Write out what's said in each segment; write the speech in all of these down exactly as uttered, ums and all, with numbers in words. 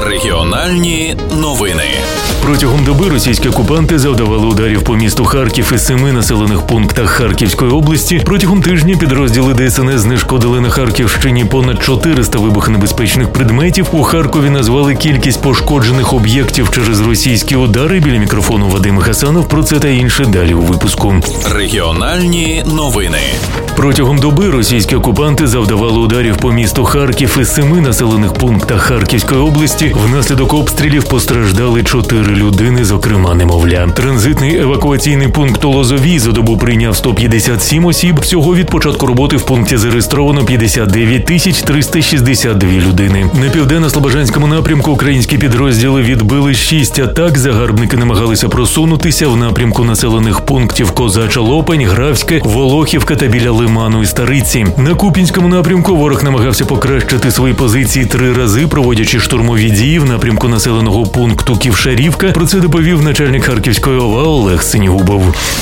Регіональні новини. Протягом доби російські окупанти завдавали ударів по місту Харків і семи населених пунктах Харківської області. Протягом тижня підрозділи ДСНС знешкодили на Харківщині понад чотириста вибухонебезпечних предметів. У Харкові назвали кількість пошкоджених об'єктів через російські удари. Біля мікрофону Вадим Гасанов. Про це та інше далі у випуску. Регіональні новини. Протягом доби російські окупанти завдавали ударів по місту Харків і семи населених пунктах Харківської області. Внаслідок обстрілів постраждали чотири людини, зокрема немовля. Транзитний евакуаційний пункт у Лозовій за добу прийняв сто п'ятдесят сім осіб. Всього від початку роботи в пункті зареєстровано п'ятдесят дев'ять тисяч триста шістдесят дві людини. На південно-слобожанському напрямку українські підрозділи відбили шість атак. Загарбники намагалися просунутися в напрямку населених пунктів Козача Лопань, Графське, Волохівка та біля Лиману і Стариці. На Куп'янському напрямку ворог намагався покращити свої позиції три рази, проводячи штурмові дії в напрямку населеного пункту Ківшарівка. Про це доповів начальник Харківської ОВА Олег Синігубов.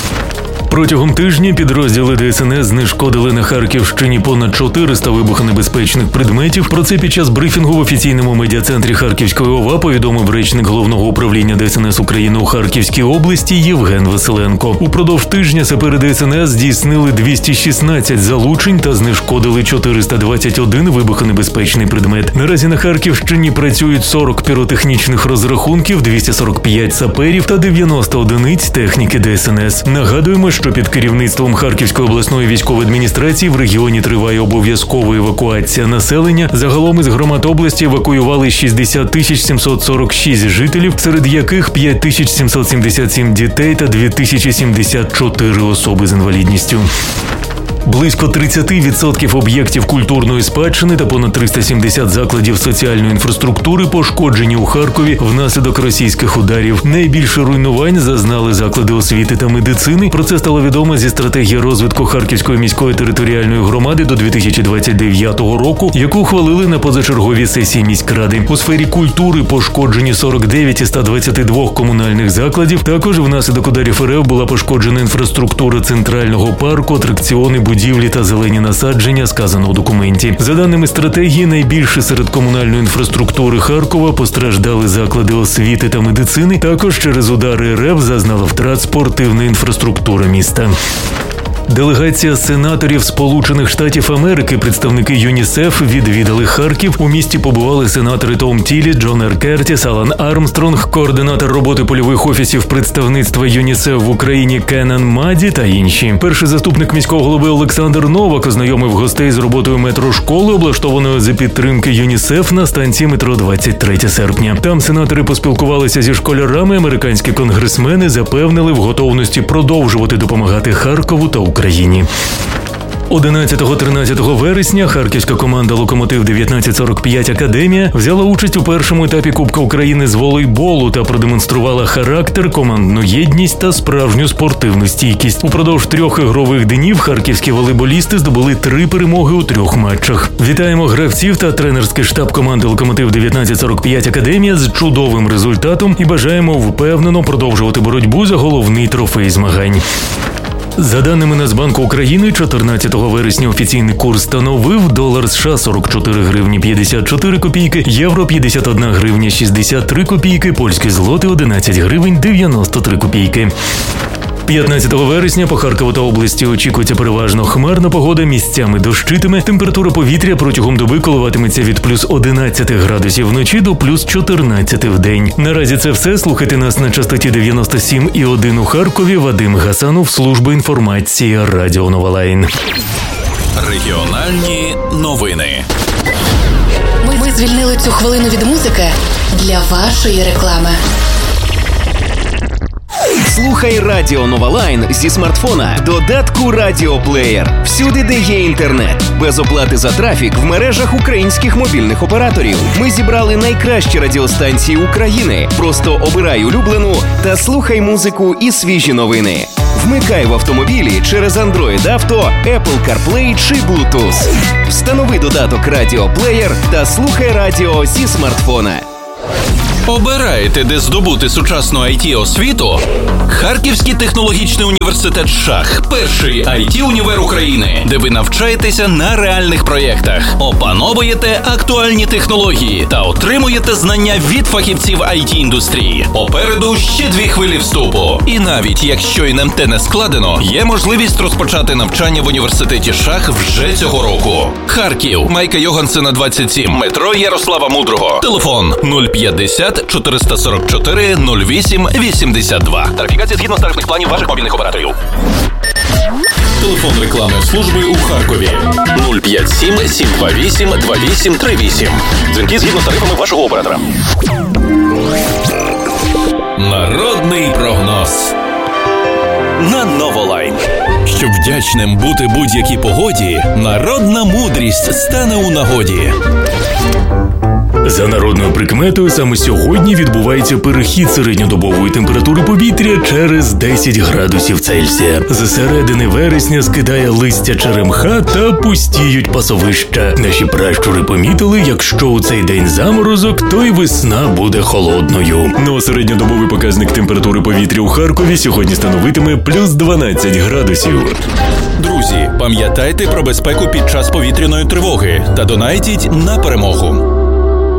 Протягом тижня підрозділи ДСНС знешкодили на Харківщині понад чотириста вибухонебезпечних предметів. Про це під час брифінгу в офіційному медіа-центрі Харківської ОВА повідомив речник Головного управління ДСНС України у Харківській області Євген Василенко. Упродовж тижня сапери ДСНС здійснили двісті шістнадцять залучень та знешкодили чотириста двадцять один вибухонебезпечний предмет. Наразі на Харківщині працюють сорок піротехнічних розрахунків, двісті сорок п'ять саперів та дев'яносто одиниць техніки ДСНС. Нагадуємо, що під керівництвом Харківської обласної військової адміністрації в регіоні триває обов'язкова евакуація населення. Загалом із громад області евакуювали шістдесят тисяч сімсот сорок шість жителів, серед яких п'ять тисяч сімсот сімдесят сім дітей та дві тисячі сімдесят чотири особи з інвалідністю. Близько тридцять відсотків об'єктів культурної спадщини та понад триста сімдесят закладів соціальної інфраструктури пошкоджені у Харкові внаслідок російських ударів. Найбільше руйнувань зазнали заклади освіти та медицини. Про це стало відомо зі стратегії розвитку Харківської міської територіальної громади до дві тисячі двадцять дев'ятого року, яку ухвалили на позачерговій сесії міськради. У сфері культури пошкоджені сорок дев'ять із ста двадцяти двох комунальних закладів. Також внаслідок ударів РФ була пошкоджена інфраструктура центрального парку, атракціони, будівлі та зелені насадження, сказано у документі. За даними стратегії, найбільше серед комунальної інфраструктури Харкова постраждали заклади освіти та медицини. Також через удари РФ зазнала втрат спортивна інфраструктура міста. Делегація сенаторів Сполучених Штатів Америки, представники ЮНІСЕФ, відвідали Харків. У місті побували сенатори Том Тілі, Джон Р. Кертіс, Алан Армстронг, координатор роботи польових офісів представництва ЮНІСЕФ в Україні Кеннан Маді та інші. Перший заступник міського голови Олександр Новак ознайомив гостей з роботою метрошколи, облаштованої за підтримки ЮНІСЕФ на станції метро двадцять третє серпня. Там сенатори поспілкувалися зі школярами, американські конгресмени запевнили в готовності продовжувати допомагати Харкову та Україні. одинадцятого-тринадцятого вересня харківська команда «Локомотив дев'ятнадцять сорок п'ять Академія» взяла участь у першому етапі Кубка України з волейболу та продемонструвала характер, командну єдність та справжню спортивну стійкість. Упродовж трьох ігрових днів харківські волейболісти здобули три перемоги у трьох матчах. Вітаємо гравців та тренерський штаб команди «Локомотив дев'ятнадцять сорок п'ять Академія» з чудовим результатом і бажаємо впевнено продовжувати боротьбу за головний трофей змагань. За даними Нацбанку України, чотирнадцятого вересня офіційний курс становив долар США сорок чотири гривні п'ятдесят чотири копійки, євро п'ятдесят одна гривня шістдесят три копійки, польські злоти одинадцять гривень дев'яносто три копійки. п'ятнадцятого вересня по Харкову та області очікується переважно хмарна погода, місцями дощитиме. Температура повітря протягом доби коливатиметься від плюс одинадцяти градусів вночі до плюс чотирнадцяти в день. Наразі це все. Слухайте нас на частоті дев'яносто сім і один у Харкові. Вадим Гасанов, служба інформації Радіо Новолайн. Регіональні новини. Ми, ми звільнили цю хвилину від музики для вашої реклами. Слухай Радіо Новолайн зі смартфона, додатку Радіоплеєр. Всюди, де є інтернет. Без оплати за трафік в мережах українських мобільних операторів. Ми зібрали найкращі радіостанції України. Просто обирай улюблену та слухай музику і свіжі новини. Вмикай в автомобілі через Android Auto, Apple CarPlay чи Bluetooth. Встанови додаток Радіоплеєр та слухай радіо зі смартфона. Обираєте, де здобути сучасну ай ті-освіту? Харківський технологічний університет «Шах» – перший ай ті-універ України, де ви навчаєтеся на реальних проєктах, опановуєте актуальні технології та отримуєте знання від фахівців ай ті-індустрії. Попереду ще дві хвилі вступу. І навіть якщо ен ем те не складено, є можливість розпочати навчання в університеті «Шах» вже цього року. Харків, Майка Йогансена, двадцять сім, метро Ярослава Мудрого. Телефон нуль п'ятдесят чотириста сорок чотири нуль вісім вісімдесят два. Тарифікація згідно з тарифних планів ваших мобільних операторів. Телефон рекламної служби у Харкові нуль п'ять сім сім два вісім два вісім три вісім. Дзвінки згідно з тарифами вашого оператора. Народний прогноз на Новолайн. Щоб вдячним бути будь-якій погоді, народна мудрість стане у нагоді. За народною прикметою, саме сьогодні відбувається перехід середньодобової температури повітря через десять градусів Цельсія. З середини вересня скидає листя черемха та пустіють пасовища. Наші пращури помітили, якщо у цей день заморозок, то й весна буде холодною. Ну а середньодобовий показник температури повітря у Харкові сьогодні становитиме плюс дванадцять градусів. Друзі, пам'ятайте про безпеку під час повітряної тривоги та донайтіть на перемогу.